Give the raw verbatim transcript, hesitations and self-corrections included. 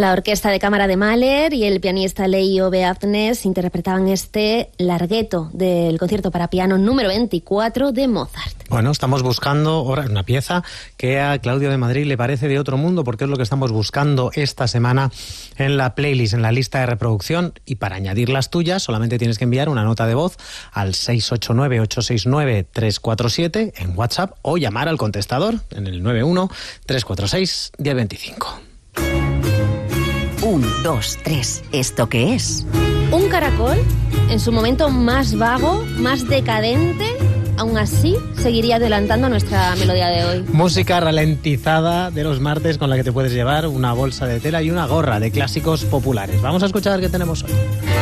La orquesta de cámara de Mahler y el pianista Leo Beathnes interpretaban este larghetto del concierto para piano número veinticuatro de Mozart. Bueno, estamos buscando ahora una pieza que a Claudio de Madrid le parece de otro mundo, porque es lo que estamos buscando esta semana en la playlist, en la lista de reproducción. Y para añadir las tuyas solamente tienes que enviar una nota de voz al seis ocho nueve, ocho seis nueve, tres cuatro siete en WhatsApp o llamar al contestador en el nueve uno, tres cuatro seis, uno cero dos cinco. Un, dos, tres. ¿Esto qué es? Un caracol, en su momento más vago, más decadente, aún así seguiría adelantando nuestra melodía de hoy. Música ralentizada de los martes con la que te puedes llevar una bolsa de tela y una gorra de clásicos populares. Vamos a escuchar qué tenemos hoy.